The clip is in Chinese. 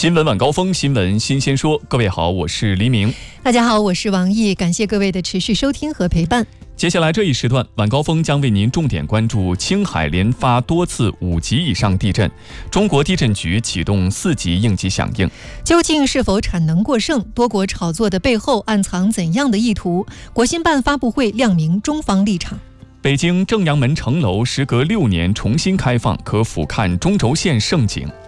新闻晚高峰，新闻新鲜说。各位好，我是黎明。 大家好，我是王毅，感谢各位的持续收听和陪伴。 接下来这一时段，晚高峰将为您重点关注青海连发多次5级以上地震，中国地震局启动4级应急响应。 究竟是否产能过剩？多国炒作的背后暗藏怎样的意图？国新办发布会亮明中方立场。 北京正阳门城楼时隔6年重新开放，可俯瞰中轴线盛景。